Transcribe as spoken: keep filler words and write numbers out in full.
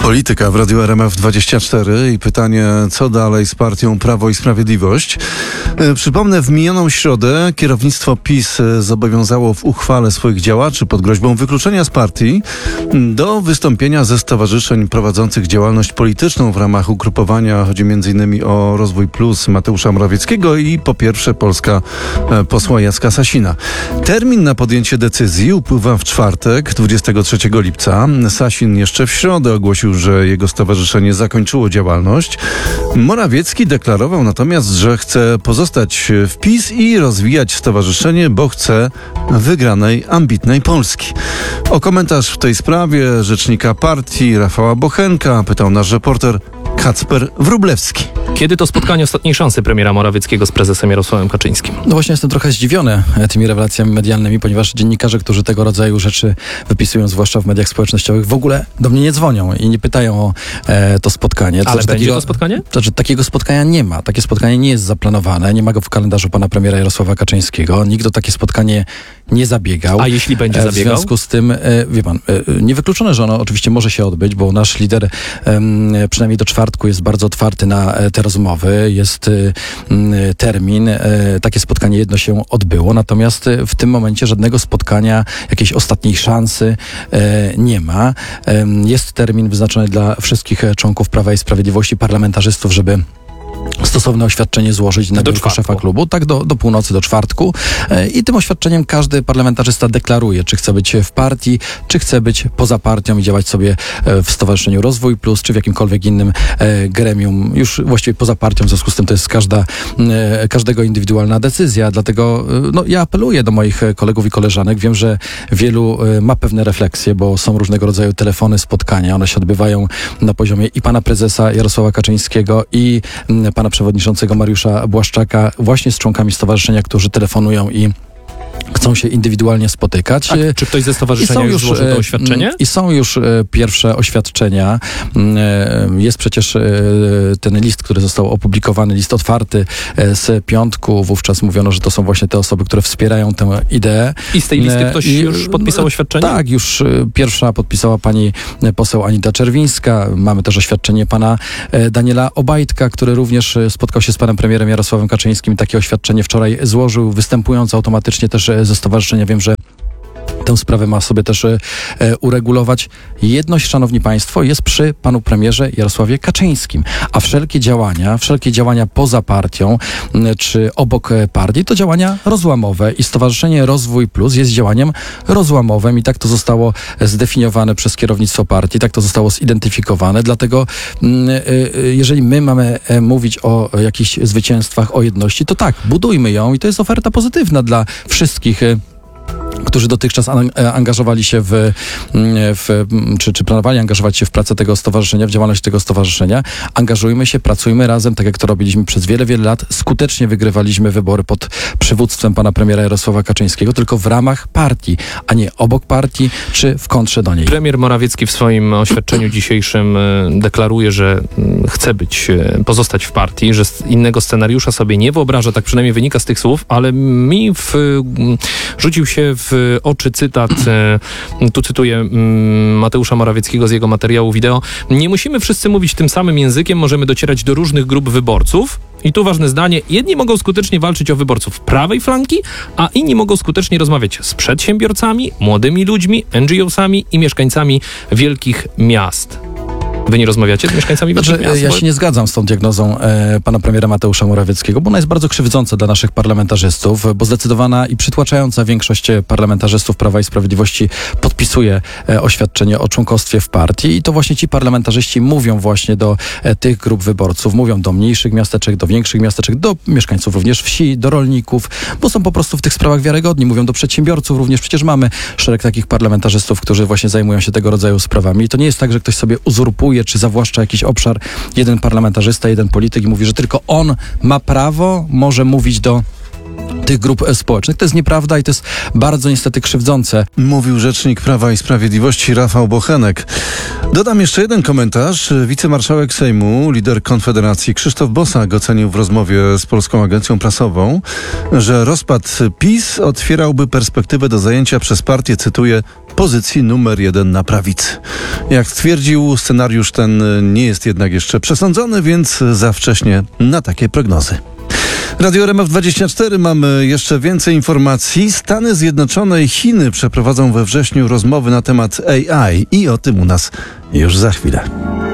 Polityka w Radiu R M F dwadzieścia cztery i pytanie, co dalej z partią Prawo i Sprawiedliwość. Przypomnę, w minioną środę kierownictwo PiS zobowiązało w uchwale swoich działaczy pod groźbą wykluczenia z partii do wystąpienia ze stowarzyszeń prowadzących działalność polityczną w ramach ugrupowania. Chodzi między innymi o Rozwój Plus Mateusza Morawieckiego i po pierwsze Polska posła Jacka Sasina. Termin na podjęcie decyzji upływa w czwartek, dwudziestego trzeciego lipca. Sasin jeszcze w środę ogłosił, że jego stowarzyszenie zakończyło działalność. Morawiecki deklarował natomiast, że chce pozostać w PiS i rozwijać stowarzyszenie, bo chce wygranej, ambitnej Polski. O komentarz w tej sprawie rzecznika partii Rafała Bochenka pytał nasz reporter Kacper Wróblewski. Kiedy to spotkanie ostatniej szansy premiera Morawieckiego z prezesem Jarosławem Kaczyńskim? No właśnie jestem trochę zdziwiony tymi rewelacjami medialnymi, ponieważ dziennikarze, którzy tego rodzaju rzeczy wypisują, zwłaszcza w mediach społecznościowych, w ogóle do mnie nie dzwonią i nie pytają o e, to spotkanie. To Ale znaczy, będzie takiego, to spotkanie? To znaczy, takiego spotkania nie ma. Takie spotkanie nie jest zaplanowane. Nie ma go w kalendarzu pana premiera Jarosława Kaczyńskiego. Nikt o takie spotkanie nie zabiegał. A jeśli będzie zabiegał? W związku z tym, e, wie pan, e, niewykluczone, że ono oczywiście może się odbyć, bo nasz lider e, przynajmniej do czwartku jest bardzo otwarty na e, te rozmowy. Jest e, termin. E, takie spotkanie jedno się odbyło. Natomiast e, w tym momencie żadnego spotkania, jakiejś ostatniej szansy e, nie ma. E, jest termin wyznaczony dla wszystkich członków Prawa i Sprawiedliwości, parlamentarzystów, żeby stosowne oświadczenie złożyć na biurko szefa klubu, tak do, do północy, do czwartku. E, I tym oświadczeniem każdy parlamentarzysta deklaruje, czy chce być w partii, czy chce być poza partią i działać sobie e, w Stowarzyszeniu Rozwój Plus, czy w jakimkolwiek innym e, gremium, już właściwie poza partią, w związku z tym to jest każda, e, każdego indywidualna decyzja. Dlatego e, no, ja apeluję do moich kolegów i koleżanek. Wiem, że wielu e, ma pewne refleksje, bo są różnego rodzaju telefony, spotkania. One się odbywają na poziomie i pana prezesa Jarosława Kaczyńskiego, i m, pana przewodniczącego Mariusza Błaszczaka, właśnie z członkami stowarzyszenia, którzy telefonują i chcą się indywidualnie spotykać. Tak, czy ktoś ze stowarzyszenia już złożył to oświadczenie? I są już pierwsze oświadczenia. Jest przecież ten list, który został opublikowany, list otwarty z piątku. Wówczas mówiono, że to są właśnie te osoby, które wspierają tę ideę. I z tej listy ktoś I, już podpisał oświadczenie? Tak, już pierwsza podpisała pani poseł Anita Czerwińska. Mamy też oświadczenie pana Daniela Obajtka, który również spotkał się z panem premierem Jarosławem Kaczyńskim. Takie oświadczenie wczoraj złożył, występując automatycznie też ze stowarzyszenia. Wiem, że tę sprawę ma sobie też e, uregulować. Jedność, szanowni państwo, jest przy panu premierze Jarosławie Kaczyńskim. A wszelkie działania, wszelkie działania poza partią m, czy obok partii to działania rozłamowe i Stowarzyszenie Rozwój Plus jest działaniem rozłamowym i tak to zostało zdefiniowane przez kierownictwo partii, tak to zostało zidentyfikowane. Dlatego m, e, jeżeli my mamy e, mówić o jakichś zwycięstwach, o jedności, to tak, budujmy ją i to jest oferta pozytywna dla wszystkich, e, którzy dotychczas angażowali się w, w czy, czy planowali angażować się w pracę tego stowarzyszenia, w działalność tego stowarzyszenia. Angażujmy się, pracujmy razem, tak jak to robiliśmy przez wiele, wiele lat. Skutecznie wygrywaliśmy wybory pod przywództwem pana premiera Jarosława Kaczyńskiego, tylko w ramach partii, a nie obok partii, czy w kontrze do niej. Premier Morawiecki w swoim oświadczeniu dzisiejszym deklaruje, że chce być, pozostać w partii, że innego scenariusza sobie nie wyobraża, tak przynajmniej wynika z tych słów, ale mi w, rzucił się w oczy cytat, tu cytuję Mateusza Morawieckiego z jego materiału wideo: nie musimy wszyscy mówić tym samym językiem, możemy docierać do różnych grup wyborców. I tu ważne zdanie: jedni mogą skutecznie walczyć o wyborców prawej flanki, a inni mogą skutecznie rozmawiać z przedsiębiorcami, młodymi ludźmi, en dżi osami i mieszkańcami wielkich miast. Wy nie rozmawiacie z mieszkańcami znaczy, wielkich miast? Ja się nie zgadzam z tą diagnozą e, pana premiera Mateusza Morawieckiego, bo ona jest bardzo krzywdząca dla naszych parlamentarzystów, bo zdecydowana i przytłaczająca większość parlamentarzystów Prawa i Sprawiedliwości podpisuje e, oświadczenie o członkostwie w partii i to właśnie ci parlamentarzyści mówią właśnie do e, tych grup wyborców, mówią do mniejszych miasteczek, do większych miasteczek, do mieszkańców również wsi, do rolników, bo są po prostu w tych sprawach wiarygodni, mówią do przedsiębiorców również. Przecież mamy szereg takich parlamentarzystów, którzy właśnie zajmują się tego rodzaju sprawami i to nie jest tak, że ktoś sobie uzurpuje czy zawłaszcza jakiś obszar, jeden parlamentarzysta, jeden polityk i mówi, że tylko on ma prawo, może mówić do tych grup społecznych. To jest nieprawda i to jest bardzo niestety krzywdzące. Mówił rzecznik Prawa i Sprawiedliwości Rafał Bochenek. Dodam jeszcze jeden komentarz. Wicemarszałek Sejmu, lider Konfederacji Krzysztof Bosak ocenił w rozmowie z Polską Agencją Prasową, że rozpad PiS otwierałby perspektywę do zajęcia przez partię, cytuję, pozycji numer jeden na prawicy. Jak stwierdził, scenariusz ten nie jest jednak jeszcze przesądzony, więc za wcześnie na takie prognozy. Radio R M F dwadzieścia cztery, mamy jeszcze więcej informacji. Stany Zjednoczone i Chiny przeprowadzą we wrześniu rozmowy na temat A I i o tym u nas już za chwilę.